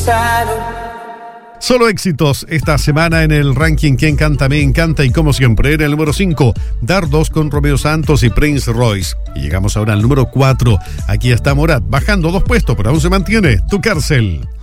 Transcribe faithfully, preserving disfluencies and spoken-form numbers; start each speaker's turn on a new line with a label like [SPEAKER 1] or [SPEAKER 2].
[SPEAKER 1] Solo éxitos esta semana en el ranking Quién Canta Me Encanta, y como siempre en el número cinco, Dardos con Romeo Santos y Prince Royce. Y llegamos ahora al número cuatro. Aquí está Morat, bajando dos puestos, pero aún se mantiene Tu Cárcel.